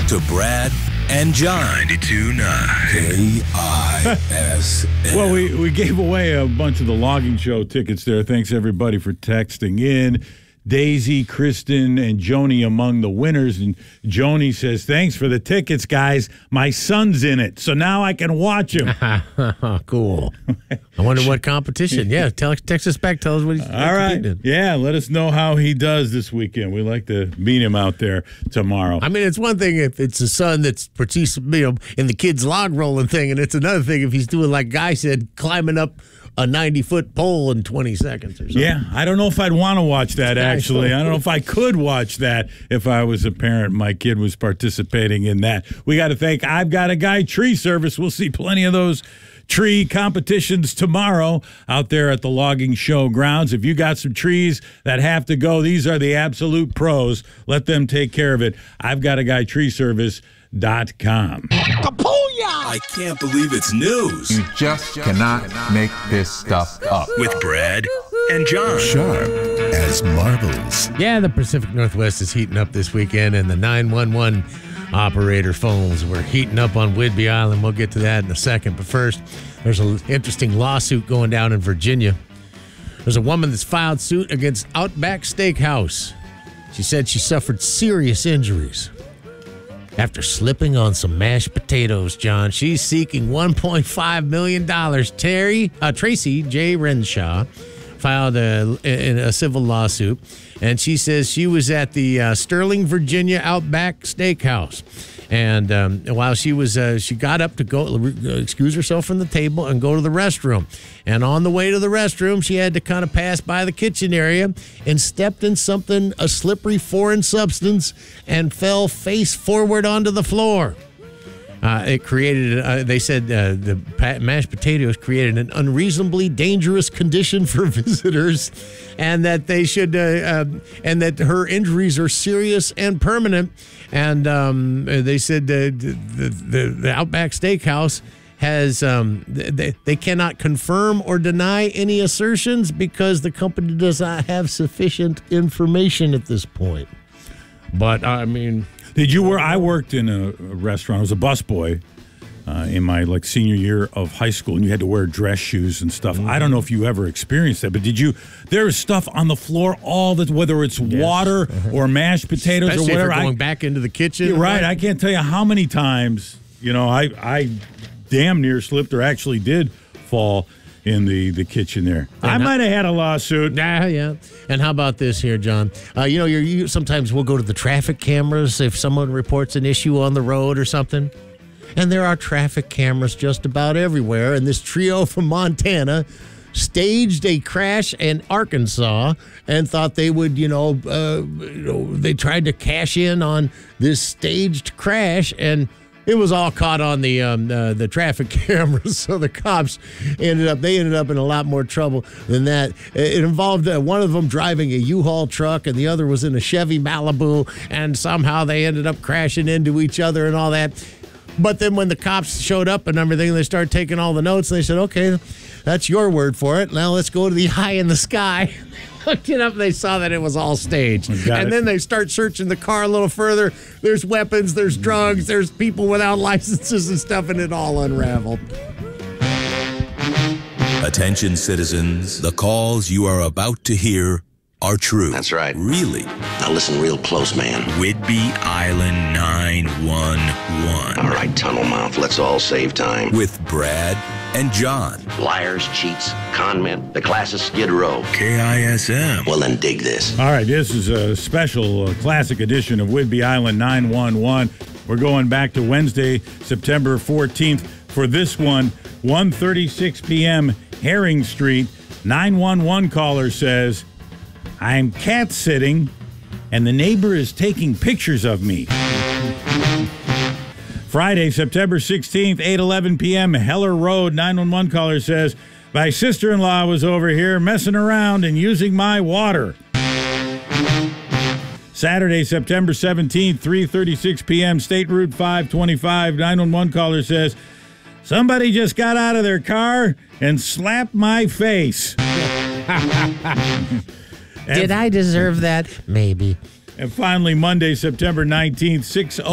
to Brad and John. 92.9 KISM. Well, we gave away a bunch of the logging show tickets there. Thanks, everybody, for texting in. Daisy, Kristen, and Joni among the winners. And Joni says, thanks for the tickets, guys. My son's in it, so now I can watch him. Cool. I wonder what competition. Yeah, text us back. Tell us what he's All right. Yeah, let us know how he does this weekend. We'd like to meet him out there tomorrow. I mean, it's one thing if it's a son that's participating in the kids' log rolling thing, and it's another thing if he's doing, like Guy said, climbing up a 90-foot pole in 20 seconds or something. Yeah, I don't know if I'd want to watch that, actually. I don't know if I could watch that if I was a parent. My kid was participating in that. We got to thank I've Got a Guy Tree Service. We'll see plenty of those tree competitions tomorrow out there at the logging show grounds. If you got some trees that have to go, these are the absolute pros. Let them take care of it. I've Got a Guy Tree Service.com. I can't believe it's news. You just cannot make this stuff up. With Brad and John. Sharp as marbles. Yeah, the Pacific Northwest is heating up this weekend, and the 911 operator phones were heating up on Whidbey Island. We'll get to that in a second. But first, there's an interesting lawsuit going down in Virginia. There's a woman that's filed suit against Outback Steakhouse. She said she suffered serious injuries after slipping on some mashed potatoes, John. She's seeking $1.5 million. Tracy J. Renshaw filed a civil lawsuit, and she says she was at the Sterling, Virginia Outback Steakhouse. And while she was, she got up to go excuse herself from the table and go to the restroom. And on the way to the restroom, she had to kind of pass by the kitchen area and stepped in something, a slippery foreign substance, and fell face forward onto the floor. It created, they said the mashed potatoes created an unreasonably dangerous condition for visitors, and that they should, and that her injuries are serious and permanent. And they said the Outback Steakhouse has, they cannot confirm or deny any assertions because the company does not have sufficient information at this point. But, I mean... Did you work? I worked in a restaurant. I was a busboy in my senior year of high school, and you had to wear dress shoes and stuff. I don't know if you ever experienced that, but did you? There is stuff on the floor whether it's water or mashed potatoes especially or whatever. If you're going back into the kitchen, right? I can't tell you how many times I damn near slipped or actually did fall in the kitchen there. I might have had a lawsuit. Yeah. And how about this here, John? You sometimes we'll go to the traffic cameras if someone reports an issue on the road or something. And there are traffic cameras just about everywhere. And this trio from Montana staged a crash in Arkansas and thought they would, they tried to cash in on this staged crash, and it was all caught on the traffic cameras, so the cops ended up in a lot more trouble than that. It involved one of them driving a U-Haul truck, and the other was in a Chevy Malibu, and somehow they ended up crashing into each other and all that. But then when the cops showed up and everything, they started taking all the notes, and they said, okay, that's your word for it. Now let's go to the eye in the sky. Looked it up, and they saw that it was all staged. Then they start searching the car a little further. There's weapons, there's drugs, there's people without licenses and stuff, and it all unraveled. Attention, citizens. The calls you are about to hear are true. That's right. Really. Now listen real close, man. Whidbey Island 911. All right, tunnel mouth. Let's all save time. With Brad and John. Liars, cheats, con men. The class is Skid Row. KISM. Well, then dig this. All right, this is a special classic edition of Whidbey Island 911. We're going back to Wednesday, September 14th. For this one, 1:36 p.m., Herring Street. 911 caller says, I'm cat sitting, and the neighbor is taking pictures of me. Friday, September 16th, 8:11 p.m., Heller Road. 911 caller says, my sister-in-law was over here messing around and using my water. Saturday, September 17th, 3:36 p.m., State Route 525. 911 caller says, somebody just got out of their car and slapped my face. Did I deserve that? Maybe. And finally, Monday, September 19th, 6:00